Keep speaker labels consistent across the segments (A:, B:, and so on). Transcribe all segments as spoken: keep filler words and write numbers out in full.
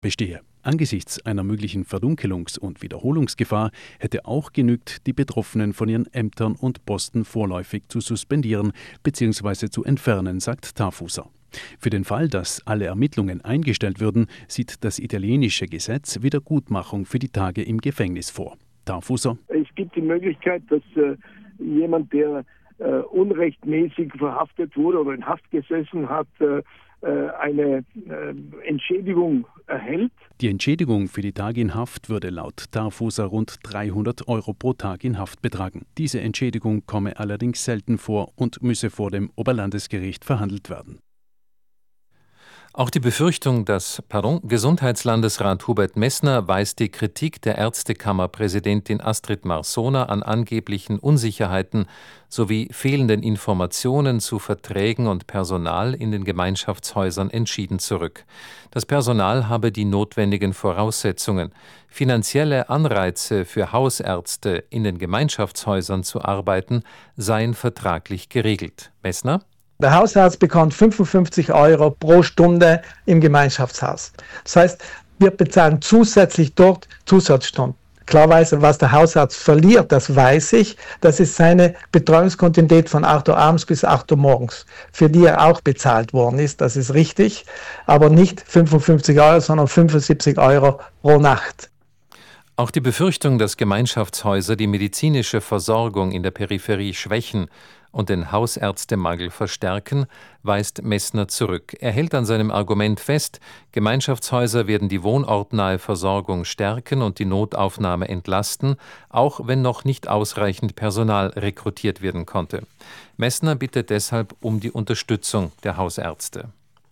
A: bestehe. Angesichts einer möglichen Verdunkelungs- und Wiederholungsgefahr hätte auch genügt, die Betroffenen von ihren Ämtern und Posten vorläufig zu suspendieren bzw. zu entfernen, sagt Tarfuser. Für den Fall, dass alle Ermittlungen eingestellt würden, sieht das italienische Gesetz Wiedergutmachung für die Tage im Gefängnis vor. Tarfuser:
B: Es gibt die Möglichkeit, dass äh, jemand, der äh, unrechtmäßig verhaftet wurde oder in Haft gesessen hat, äh, eine äh, Entschädigung erhält.
A: Die Entschädigung für die Tage in Haft würde laut Tarfuser rund dreihundert Euro pro Tag in Haft betragen. Diese Entschädigung komme allerdings selten vor und müsse vor dem Oberlandesgericht verhandelt werden.
C: Auch die Befürchtung, dass pardon, Gesundheitslandesrat Hubert Messner weist die Kritik der Ärztekammerpräsidentin Astrid Marsona an angeblichen Unsicherheiten sowie fehlenden Informationen zu Verträgen und Personal in den Gemeinschaftshäusern entschieden zurück. Das Personal habe die notwendigen Voraussetzungen. Finanzielle Anreize für Hausärzte, in den Gemeinschaftshäusern zu arbeiten, seien vertraglich geregelt. Messner:
D: Der Hausarzt bekommt fünfundfünfzig Euro pro Stunde im Gemeinschaftshaus. Das heißt, wir bezahlen zusätzlich dort Zusatzstunden. Klarweise, was der Hausarzt verliert, das weiß ich, das ist seine Betreuungskontinuität von acht Uhr abends bis acht Uhr morgens, für die er auch bezahlt worden ist, das ist richtig, aber nicht fünfundfünfzig Euro, sondern fünfundsiebzig Euro pro Nacht.
C: Auch die Befürchtung, dass Gemeinschaftshäuser die medizinische Versorgung in der Peripherie schwächen und den Hausärztemangel verstärken, weist Messner zurück. Er hält an seinem Argument fest, Gemeinschaftshäuser werden die wohnortnahe Versorgung stärken und die Notaufnahme entlasten, auch wenn noch nicht ausreichend Personal rekrutiert werden konnte. Messner bittet deshalb um die Unterstützung der Hausärzte.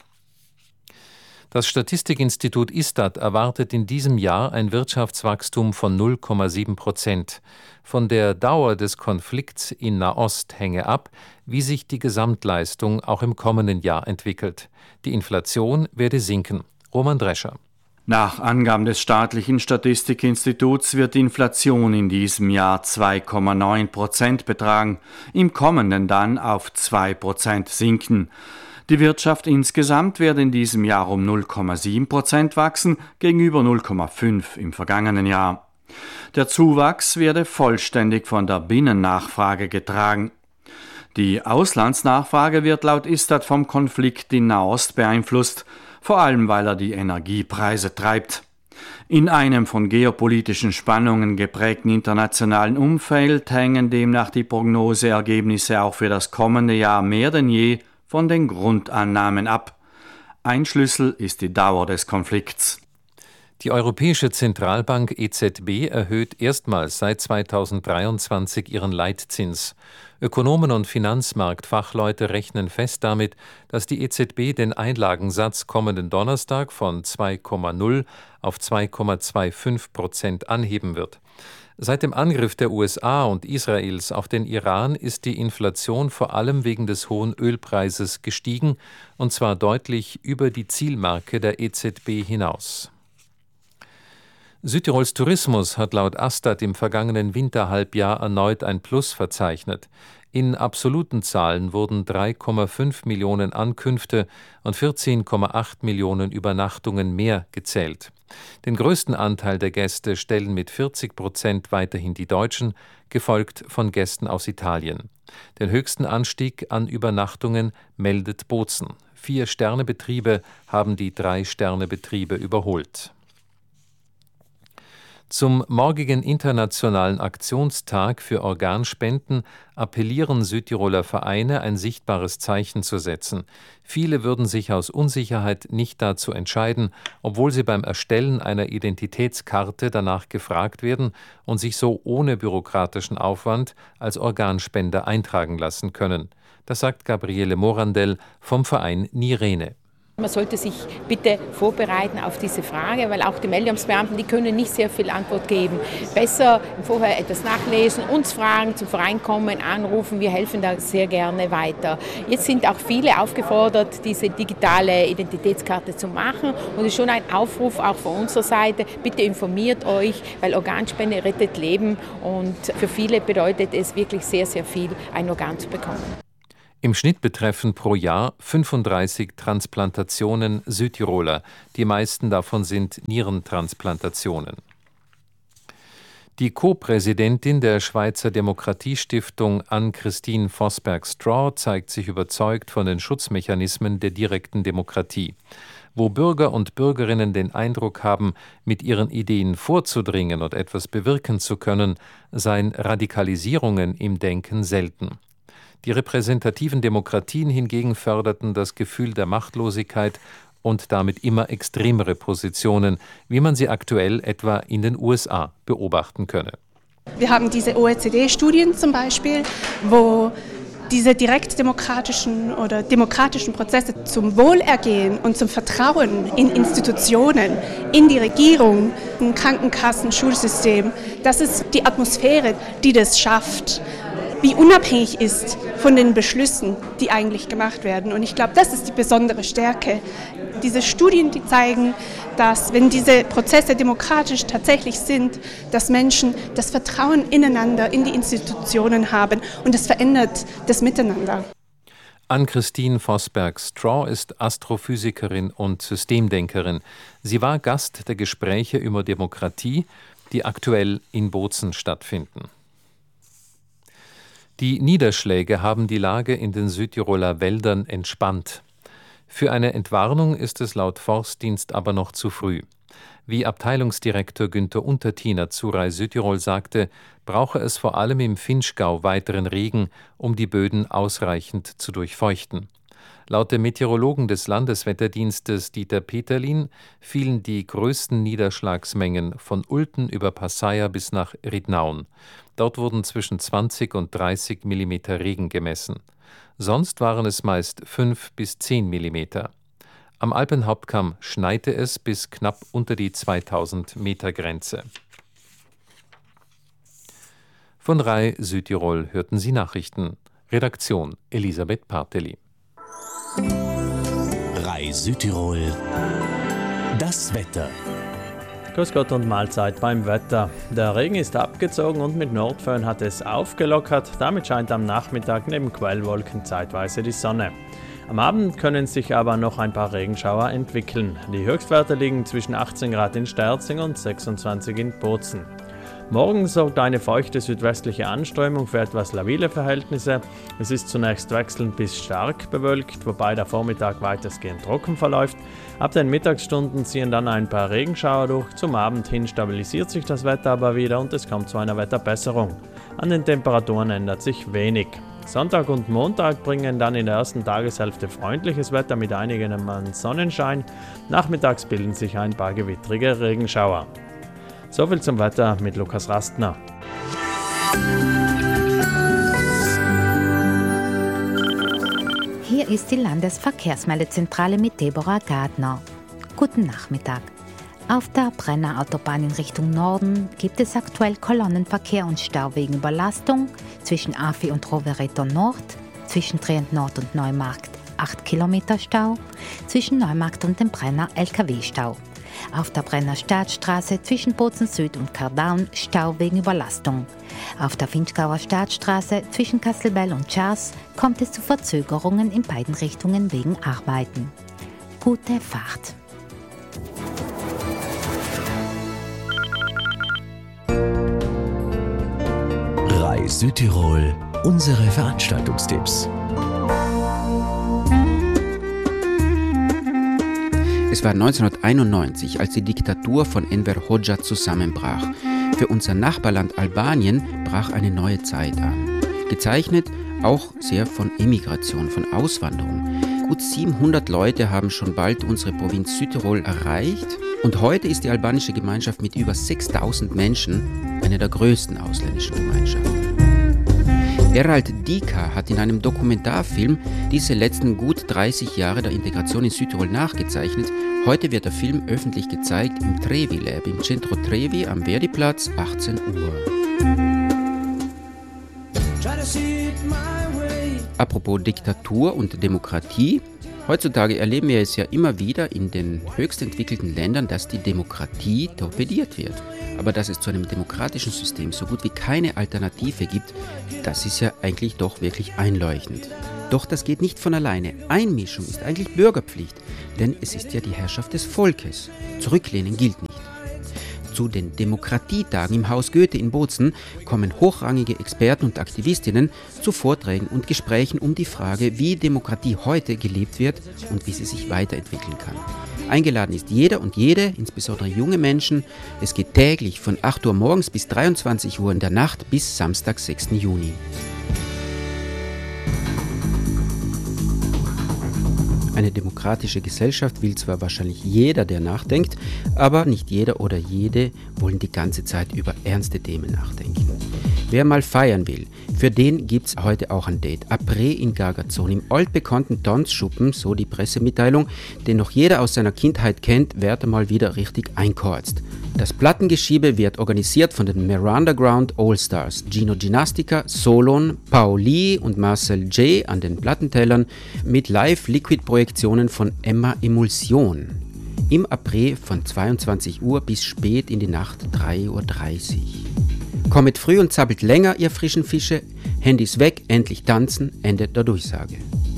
C: Das Statistikinstitut Istat erwartet in diesem Jahr ein Wirtschaftswachstum von null Komma sieben Prozent. Von der Dauer des Konflikts in Nahost hänge ab, wie sich die Gesamtleistung auch im kommenden Jahr entwickelt. Die Inflation werde sinken. Roman Drescher.
E: Nach Angaben des staatlichen Statistikinstituts wird die Inflation in diesem Jahr zwei Komma neun Prozent betragen, im kommenden dann auf zwei Prozent sinken. Die Wirtschaft insgesamt werde in diesem Jahr um null Komma sieben Prozent wachsen, gegenüber null Komma fünf im vergangenen Jahr. Der Zuwachs werde vollständig von der Binnennachfrage getragen. Die Auslandsnachfrage wird laut Istat vom Konflikt in Nahost beeinflusst, vor allem weil er die Energiepreise treibt. In einem von geopolitischen Spannungen geprägten internationalen Umfeld hängen demnach die Prognoseergebnisse auch für das kommende Jahr mehr denn je von den Grundannahmen ab. Ein Schlüssel ist die Dauer des Konflikts.
C: Die Europäische Zentralbank E Z B erhöht erstmals seit zweitausenddreiundzwanzig ihren Leitzins. Ökonomen und Finanzmarktfachleute rechnen fest damit, dass die E Z B den Einlagensatz kommenden Donnerstag von zwei Komma null auf zwei Komma fünfundzwanzig Prozent anheben wird. Seit dem Angriff der U S A und Israels auf den Iran ist die Inflation vor allem wegen des hohen Ölpreises gestiegen, und zwar deutlich über die Zielmarke der E Z B hinaus. Südtirols Tourismus hat laut Astat im vergangenen Winterhalbjahr erneut ein Plus verzeichnet. In absoluten Zahlen wurden drei Komma fünf Millionen Ankünfte und vierzehn Komma acht Millionen Übernachtungen mehr gezählt. Den größten Anteil der Gäste stellen mit vierzig Prozent weiterhin die Deutschen, gefolgt von Gästen aus Italien. Den höchsten Anstieg an Übernachtungen meldet Bozen. Vier-Sterne-Betriebe haben die Drei-Sterne-Betriebe überholt. Zum morgigen Internationalen Aktionstag für Organspenden appellieren Südtiroler Vereine, ein sichtbares Zeichen zu setzen. Viele würden sich aus Unsicherheit nicht dazu entscheiden, obwohl sie beim Erstellen einer Identitätskarte danach gefragt werden und sich so ohne bürokratischen Aufwand als Organspender eintragen lassen können. Das sagt Gabriele Morandell vom Verein Nirene.
F: Man sollte sich bitte vorbereiten auf diese Frage, weil auch die Meldungsbeamten, die können nicht sehr viel Antwort geben. Besser vorher etwas nachlesen, uns fragen, zum Verein kommen, anrufen, wir helfen da sehr gerne weiter. Jetzt sind auch viele aufgefordert, diese digitale Identitätskarte zu machen, und es ist schon ein Aufruf auch von unserer Seite, bitte informiert euch, weil Organspende rettet Leben, und für viele bedeutet es wirklich sehr, sehr viel, ein Organ zu bekommen.
C: Im Schnitt betreffen pro Jahr fünfunddreißig Transplantationen Südtiroler. Die meisten davon sind Nierentransplantationen. Die Co-Präsidentin der Schweizer Demokratiestiftung Anne-Christine Vosberg-Straw zeigt sich überzeugt von den Schutzmechanismen der direkten Demokratie. Wo Bürger und Bürgerinnen den Eindruck haben, mit ihren Ideen vorzudringen und etwas bewirken zu können, seien Radikalisierungen im Denken selten. Die repräsentativen Demokratien hingegen förderten das Gefühl der Machtlosigkeit und damit immer extremere Positionen, wie man sie aktuell etwa in den U S A beobachten könne.
G: Wir haben diese O E C D-Studien zum Beispiel, wo diese direktdemokratischen oder demokratischen Prozesse zum Wohlergehen und zum Vertrauen in Institutionen, in die Regierung, in Krankenkassen, Schulsystem, das ist die Atmosphäre, die das schafft, wie unabhängig ist von den Beschlüssen, die eigentlich gemacht werden. Und ich glaube, das ist die besondere Stärke. Diese Studien, die zeigen, dass, wenn diese Prozesse demokratisch tatsächlich sind, dass Menschen das Vertrauen ineinander, in die Institutionen haben und das verändert das Miteinander.
C: Anne-Christine Vosberg-Straw ist Astrophysikerin und Systemdenkerin. Sie war Gast der Gespräche über Demokratie, die aktuell in Bozen stattfinden. Die Niederschläge haben die Lage in den Südtiroler Wäldern entspannt. Für eine Entwarnung ist es laut Forstdienst aber noch zu früh. Wie Abteilungsdirektor Günther Untertiner zu Rai Südtirol sagte, brauche es vor allem im Vinschgau weiteren Regen, um die Böden ausreichend zu durchfeuchten. Laut dem Meteorologen des Landeswetterdienstes Dieter Peterlin fielen die größten Niederschlagsmengen von Ulten über Passaia bis nach Ridnaun. Dort wurden zwischen zwanzig und dreißig Millimeter Regen gemessen. Sonst waren es meist fünf bis zehn Millimeter. Am Alpenhauptkamm schneite es bis knapp unter die zweitausend Meter Grenze. Von Rai Südtirol hörten Sie Nachrichten. Redaktion Elisabeth Parteli.
H: Rai Südtirol. Das Wetter.
I: Grüß Gott und Mahlzeit beim Wetter. Der Regen ist abgezogen und mit Nordföhn hat es aufgelockert. Damit scheint am Nachmittag neben Quellwolken zeitweise die Sonne. Am Abend können sich aber noch ein paar Regenschauer entwickeln. Die Höchstwerte liegen zwischen achtzehn Grad in Sterzing und sechsundzwanzig in Bozen. Morgen sorgt eine feuchte südwestliche Anströmung für etwas labile Verhältnisse. Es ist zunächst wechselnd bis stark bewölkt, wobei der Vormittag weitestgehend trocken verläuft. Ab den Mittagsstunden ziehen dann ein paar Regenschauer durch. Zum Abend hin stabilisiert sich das Wetter aber wieder und es kommt zu einer Wetterbesserung. An den Temperaturen ändert sich wenig. Sonntag und Montag bringen dann in der ersten Tageshälfte freundliches Wetter mit einigem Sonnenschein. Nachmittags bilden sich ein paar gewittrige Regenschauer. Soviel zum Wetter mit Lukas Rastner.
J: Hier ist die Landesverkehrsmeldezentrale mit Deborah Gardner. Guten Nachmittag. Auf der Brenner Autobahn in Richtung Norden gibt es aktuell Kolonnenverkehr und Stau wegen Überlastung zwischen Afi und Rovereto Nord, zwischen Trient Nord und Neumarkt acht Kilometer Stau, zwischen Neumarkt und dem Brenner L K W-Stau. Auf der Brenner Staatsstraße zwischen Bozen Süd und Kardaun Stau wegen Überlastung. Auf der Vinschgauer Staatsstraße zwischen Kastelbell und Schars kommt es zu Verzögerungen in beiden Richtungen wegen Arbeiten. Gute Fahrt!
H: Rai Südtirol, unsere Veranstaltungstipps.
K: Es war neunzehnhunderteinundneunzig, als die Diktatur von Enver Hoxha zusammenbrach. Für unser Nachbarland Albanien brach eine neue Zeit an. Gezeichnet auch sehr von Emigration, von Auswanderung. Gut siebenhundert Leute haben schon bald unsere Provinz Südtirol erreicht. Und heute ist die albanische Gemeinschaft mit über sechstausend Menschen eine der größten ausländischen Gemeinschaften. Erald Dika hat in einem Dokumentarfilm diese letzten gut dreißig Jahre der Integration in Südtirol nachgezeichnet. Heute wird der Film öffentlich gezeigt im Trevi Lab im Centro Trevi am Verdiplatz, achtzehn Uhr. Apropos Diktatur und Demokratie. Heutzutage erleben wir es ja immer wieder in den höchst entwickelten Ländern, dass die Demokratie torpediert wird. Aber dass es zu einem demokratischen System so gut wie keine Alternative gibt, das ist ja eigentlich doch wirklich einleuchtend. Doch das geht nicht von alleine. Einmischung ist eigentlich Bürgerpflicht, denn es ist ja die Herrschaft des Volkes. Zurücklehnen gilt nicht. Zu den Demokratietagen im Haus Goethe in Bozen kommen hochrangige Experten und Aktivistinnen zu Vorträgen und Gesprächen um die Frage, wie Demokratie heute gelebt wird und wie sie sich weiterentwickeln kann. Eingeladen ist jeder und jede, insbesondere junge Menschen. Es geht täglich von acht Uhr morgens bis dreiundzwanzig Uhr in der Nacht bis Samstag, sechsten Juni. Eine demokratische Gesellschaft will zwar wahrscheinlich jeder, der nachdenkt, aber nicht jeder oder jede wollen die ganze Zeit über ernste Themen nachdenken. Wer mal feiern will, für den gibt's heute auch ein Date. Après in Gargazon, im altbekannten Tanzschuppen, so die Pressemitteilung, den noch jeder aus seiner Kindheit kennt, wird mal wieder richtig einkorzt. Das Plattengeschiebe wird organisiert von den Miranda Ground All-Stars, Gino Ginastica, Solon, Pauli und Marcel J. an den Plattentellern mit Live-Liquid-Projektionen von Emma Emulsion. Im Après von zweiundzwanzig Uhr bis spät in die Nacht drei Uhr dreißig. Kommet früh und zappelt länger, ihr frischen Fische. Handys weg, endlich tanzen, Ende der Durchsage.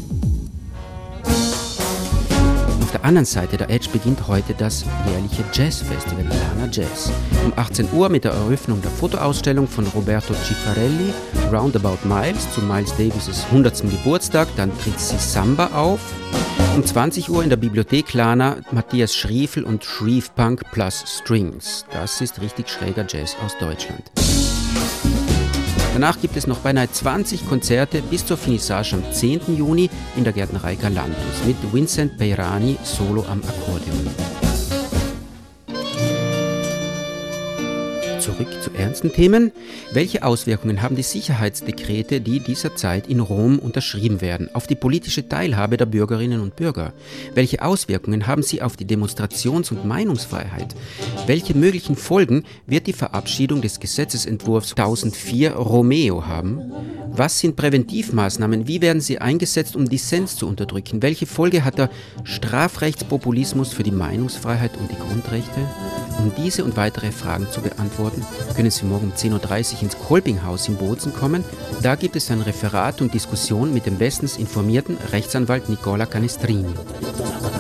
K: Auf der anderen Seite der Edge beginnt heute das jährliche Jazzfestival Lana Jazz. Um achtzehn Uhr mit der Eröffnung der Fotoausstellung von Roberto Cifarelli, Roundabout Miles, zu Miles Davis' hundertsten Geburtstag, dann tritt sie Samba auf. Um zwanzig Uhr in der Bibliothek Lana Matthias Schriefel und Shreeve Punk plus Strings. Das ist richtig schräger Jazz aus Deutschland. Danach gibt es noch beinahe zwanzig Konzerte bis zur Finissage am zehnten Juni in der Gärtnerei Galantus mit Vincent Peirani solo am Akkordeon. Zurück zu ernsten Themen. Welche Auswirkungen haben die Sicherheitsdekrete, die dieser Zeit in Rom unterschrieben werden, auf die politische Teilhabe der Bürgerinnen und Bürger? Welche Auswirkungen haben sie auf die Demonstrations- und Meinungsfreiheit? Welche möglichen Folgen wird die Verabschiedung des Gesetzesentwurfs tausendvier Romeo haben? Was sind Präventivmaßnahmen? Wie werden sie eingesetzt, um Dissens zu unterdrücken? Welche Folge hat der Strafrechtspopulismus für die Meinungsfreiheit und die Grundrechte? Um diese und weitere Fragen zu beantworten, können Sie morgen um zehn Uhr dreißig ins Kolpinghaus in Bozen kommen. Da gibt es ein Referat und Diskussion mit dem bestens informierten Rechtsanwalt Nicola Canestrini.